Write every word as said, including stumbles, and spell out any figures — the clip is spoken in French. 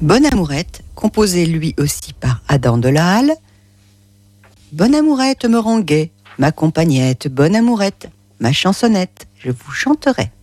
Bonne Amourette, composé lui aussi par Adam de la Halle. Bonne Amourette me rend gai, ma compagnette, bonne Amourette, ma chansonnette, je vous chanterai.